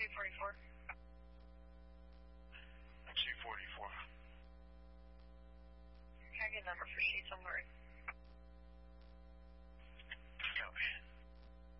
244. G44. Can I get a number for sheets on Murray?